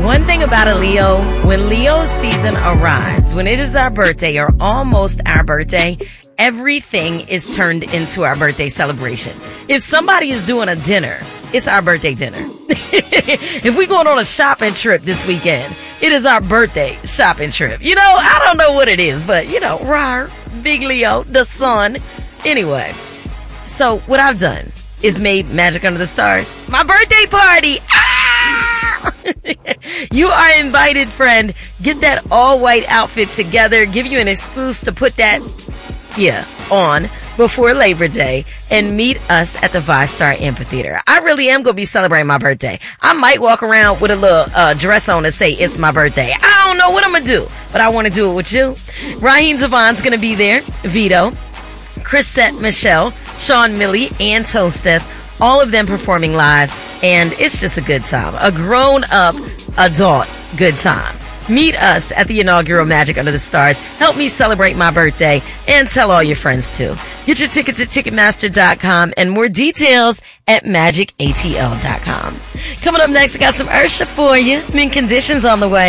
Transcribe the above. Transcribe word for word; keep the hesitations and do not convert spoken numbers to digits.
One thing about a Leo, when Leo season arrives, when it is our birthday or almost our birthday, everything is turned into our birthday celebration. If somebody is doing a dinner, it's our birthday dinner. If we're going on a shopping trip this weekend, it is our birthday shopping trip. You know, I don't know what it is, but you know, rawr, big Leo, the sun. Anyway, so what I've done is made Magic Under the Stars my birthday party. Ah! You are invited, friend. Get that all-white outfit together. Give you an excuse to put that, yeah, on before Labor Day and meet us at the Vistar Amphitheater. I really am going to be celebrating my birthday. I might walk around with a little uh, dress on and say it's my birthday. I don't know what I'm going to do, but I want to do it with you. Raheem Zavon's going to be there. Vito, Chrisette Michelle, Sean Milley, and Toasteth. All of them performing live, and it's just a good time. A grown-up, adult good time. Meet us at the inaugural Magic Under the Stars. Help me celebrate my birthday, and tell all your friends too. Get your tickets at Ticketmaster dot com and more details at Magic A T L dot com. Coming up next, I got some Ursha for you. Mint Conditions on the way.